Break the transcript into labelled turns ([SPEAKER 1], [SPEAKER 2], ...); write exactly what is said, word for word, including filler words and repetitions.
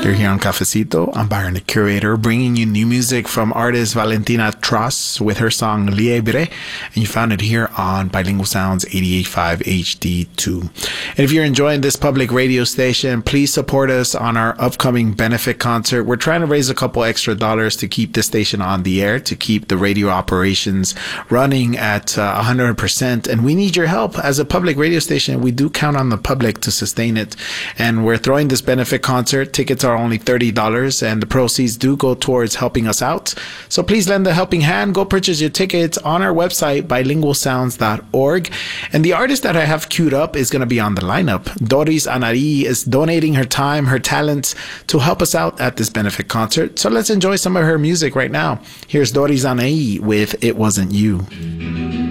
[SPEAKER 1] You're here on Cafecito. I'm Byron, the curator, bringing you new music from artist Valentina Truss with her song Liebre, and you found it here on Bilingual Sounds eighty-eight point five H D two. And if you're enjoying this public radio station, please support us on our upcoming benefit concert. We're trying to raise a couple extra dollars to keep this station on the air, to keep the radio operations running at uh, one hundred percent, and we need your help. As a public radio station, we do count on the public to sustain it, and we're throwing this benefit concert. Tickets are only thirty dollars, and the proceeds do go towards helping us out. So please lend a helping hand. Go purchase your tickets on our website, bilingual sounds dot org. And the artist that I have queued up is going to be on the lineup. Doris Anari is donating her time, her talents to help us out at this benefit concert. So let's enjoy some of her music right now. Here's Doris Anari with It Wasn't You.